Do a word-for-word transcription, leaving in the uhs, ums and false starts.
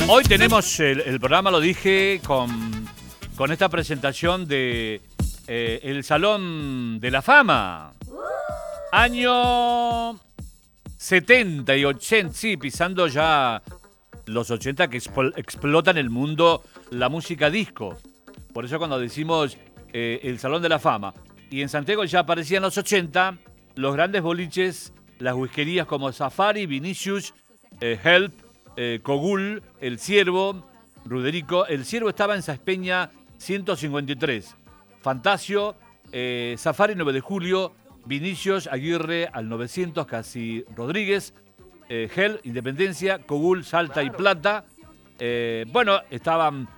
Hoy tenemos el, el programa, lo dije, con, con esta presentación de eh, el Salón de la Fama. Año setenta y ochenta, sí, pisando ya los ochenta que expl- explotan el mundo la música disco. Por eso cuando decimos eh, el Salón de la Fama. Y en Santiago ya aparecían los ochenta, los grandes boliches, las whiskerías como Safari, Vinicius, eh, Help, eh, Cogul, El Ciervo, Ruderico. El Ciervo estaba en Saspeña ciento cincuenta y tres. Fantasio, eh, Safari nueve de julio, Vinicius, Aguirre al novecientos, casi Rodríguez, eh, Hell, Independencia, Cogul, Salta y Plata. Eh, bueno, estaban